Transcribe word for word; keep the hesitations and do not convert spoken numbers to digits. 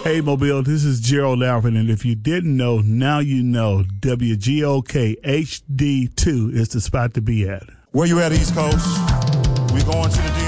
Hey, Mobile, this is Gerald Alvin, and if you didn't know, now you know W G O K H D two is the spot to be at. Where you at, East Coast? We going to the D